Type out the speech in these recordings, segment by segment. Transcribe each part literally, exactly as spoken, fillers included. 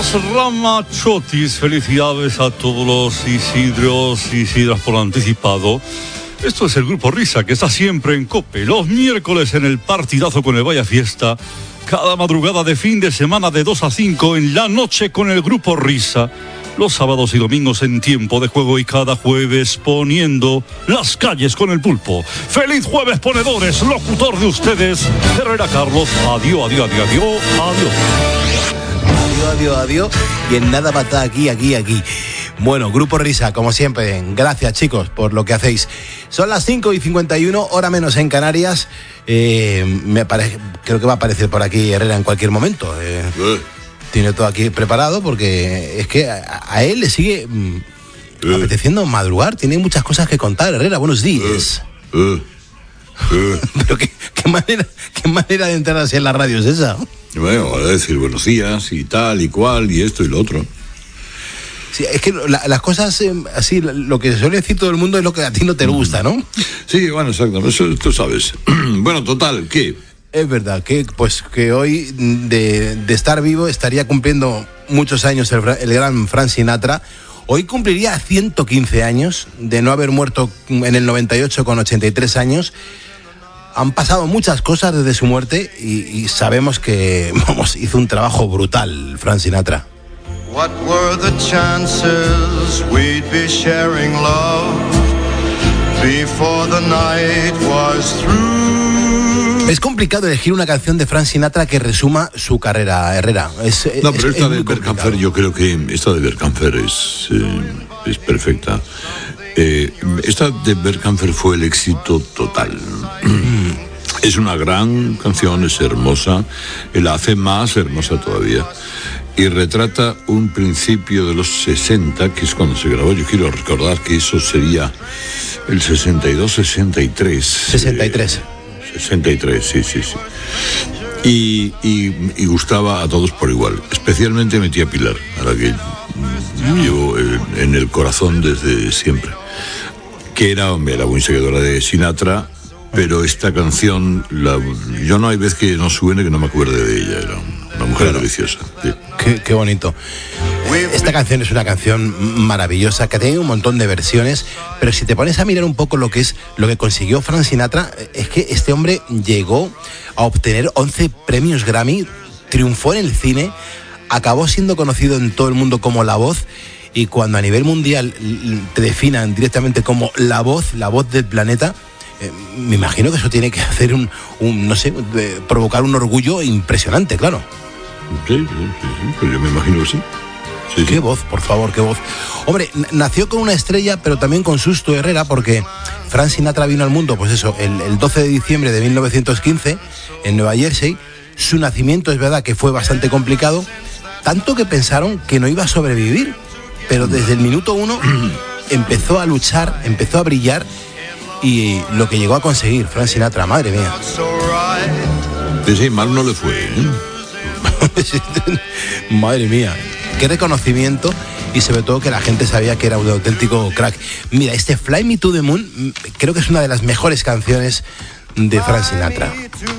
Ramachotis, felicidades a todos los Isidros y Isidras por anticipado. Esto es el Grupo Risa, que está siempre en COPE, los miércoles en el partidazo con el Vaya Fiesta, cada madrugada de fin de semana de dos a cinco en la noche con el Grupo Risa, los sábados y domingos en tiempo de juego y cada jueves poniendo las calles con el pulpo. ¡Feliz jueves, ponedores! Locutor de ustedes, Herrera Carlos. Adiós, adiós, adiós, adiós, adiós. Adiós, adiós, adiós. Y en nada va a estar aquí, aquí, aquí. Bueno, Grupo Risa, como siempre, gracias chicos por lo que hacéis. Son las cinco y cincuenta y uno, hora menos en Canarias. Eh, me parece, creo que va a aparecer por aquí Herrera en cualquier momento. Eh, eh. Tiene todo aquí preparado porque es que a, a él le sigue mm, eh. apeteciendo madrugar. Tiene muchas cosas que contar. Herrera, buenos días. Eh. Eh. Eh. Pero qué, qué, manera, qué manera de entrar así en la radio es esa. Bueno, voy a decir buenos días y tal y cual y esto y lo otro. Sí, es que la, las cosas eh, así, lo que suele decir todo el mundo es lo que a ti no te gusta, ¿no? Sí, bueno, exacto, eso tú sabes. Bueno, total, ¿qué? Es verdad que pues que hoy de, de estar vivo estaría cumpliendo muchos años el, el gran Frank Sinatra. Hoy cumpliría ciento quince años de no haber muerto en el noventa y ocho con ochenta y tres años. Han pasado muchas cosas desde su muerte y, y sabemos que, vamos, hizo un trabajo brutal Frank Sinatra. What were the chances we'd be sharing love before the night was through? Es complicado elegir una canción de Frank Sinatra que resuma su carrera, Herrera. Es, no, pero es, esta es de Berkamfer, yo creo que esta de Berkamfer es, eh, es perfecta. Eh, esta de Berkamfer fue el éxito total. Es una gran canción, es hermosa, la hace más hermosa todavía. Y retrata un principio de los sesenta, que es cuando se grabó. Yo quiero recordar que eso sería el sesenta y dos, sesenta y tres. sesenta y tres. Eh, sesenta y tres, sí, sí, sí. Y, y, y gustaba a todos por igual. Especialmente a mi tía Pilar, a la que mm. llevo en, en el corazón desde siempre. Que era, era muy seguidora de Sinatra, pero esta canción, la, yo no hay vez que no suene que no me acuerde de ella. Era una mujer claro. deliciosa. Sí. Qué, qué bonito. Esta canción es una canción maravillosa que ha tenido un montón de versiones, pero si te pones a mirar un poco lo que es lo que consiguió Frank Sinatra, es que este hombre llegó a obtener once premios Grammy, triunfó en el cine, acabó siendo conocido en todo el mundo como La Voz, y cuando a nivel mundial te definan directamente como la voz, la voz del planeta, eh, me imagino que eso tiene que hacer un, un no sé, de, provocar un orgullo impresionante, claro. Sí, sí, sí, sí, pues yo me imagino que sí. Sí, qué sí. voz, por favor, qué voz. Hombre, n- nació con una estrella, pero también con susto, Herrera, porque Frank Sinatra vino al mundo, pues eso, el, el doce de diciembre de mil novecientos quince, en Nueva Jersey. Su nacimiento es verdad que fue bastante complicado, tanto que pensaron que no iba a sobrevivir, pero desde el minuto uno empezó a luchar, empezó a brillar, y lo que llegó a conseguir Frank Sinatra, madre mía. Sí, sí, mal no le fue, ¿eh? Madre mía, qué reconocimiento, y sobre todo que la gente sabía que era un auténtico crack. Mira, este Fly Me to the Moon creo que es una de las mejores canciones de Frank Sinatra.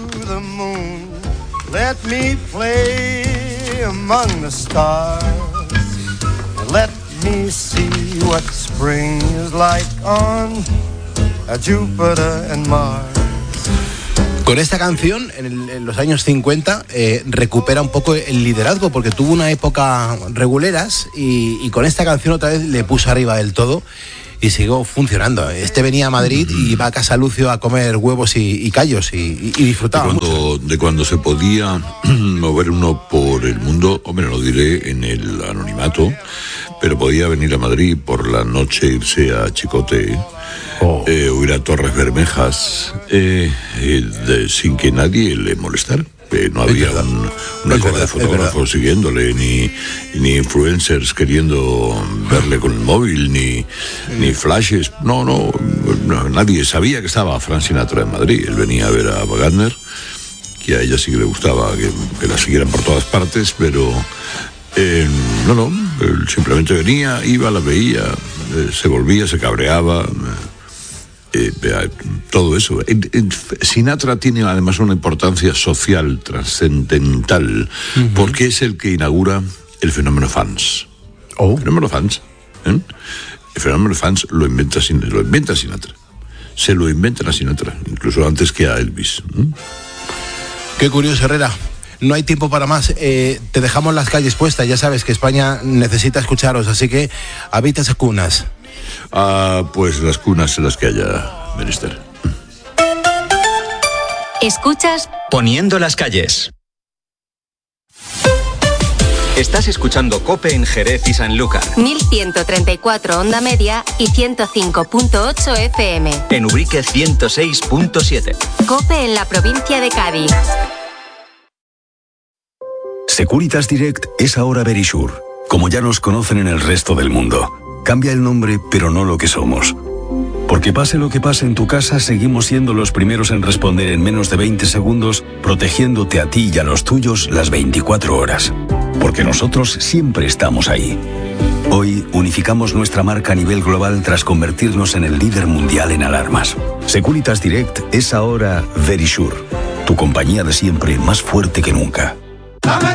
Let me play among the stars. Let me see what spring is like on Jupiter and Mars. Con esta canción, en, el, en los años cincuenta, eh, recupera un poco el liderazgo, porque tuvo una época reguleras, y, y con esta canción otra vez le puso arriba del todo y siguió funcionando. Este venía a Madrid y iba a Casa Lucio a comer huevos y, y callos, y, y, y disfrutaba de cuando, mucho. De cuando se podía mover uno por el mundo, hombre, lo diré en el anonimato, pero podía venir a Madrid por la noche, irse a Chicote, oh. eh, o ir a Torres Bermejas, eh, eh, de, sin que nadie le molestara. Eh, no había un, una cola de fotógrafos siguiéndole, ni, ni influencers queriendo verle con el móvil, ni, ni flashes. No, no, no, nadie sabía que estaba Frank Sinatra en Madrid. Él venía a ver a Wagner, que a ella sí que le gustaba que, que la siguieran por todas partes, pero eh, no, no, él simplemente venía, iba, la veía, eh, se volvía, se cabreaba. Eh, todo eso. Sinatra tiene además una importancia social trascendental, uh-huh. porque es el que inaugura el fenómeno fans. Oh. El fenómeno fans. ¿eh? El fenómeno fans lo inventa, lo inventa Sinatra. Se lo inventan a Sinatra, incluso antes que a Elvis. ¿eh? Qué curioso, Herrera. No hay tiempo para más. Eh, te dejamos las calles puestas. Ya sabes que España necesita escucharos, así que habita esas cunas. Ah, pues las cunas en las que haya menester. Escuchas Poniendo las calles. Estás escuchando COPE en Jerez y Sanlúcar. mil ciento treinta y cuatro onda media y ciento cinco punto ocho F M. En Ubrique ciento seis punto siete. COPE en la provincia de Cádiz. Securitas Direct es ahora Verisure, como ya nos conocen en el resto del mundo. Cambia el nombre, pero no lo que somos. Porque pase lo que pase en tu casa, seguimos siendo los primeros en responder en menos de veinte segundos, protegiéndote a ti y a los tuyos las veinticuatro horas. Porque nosotros siempre estamos ahí. Hoy unificamos nuestra marca a nivel global tras convertirnos en el líder mundial en alarmas. Securitas Direct es ahora Verisure, tu compañía de siempre más fuerte que nunca.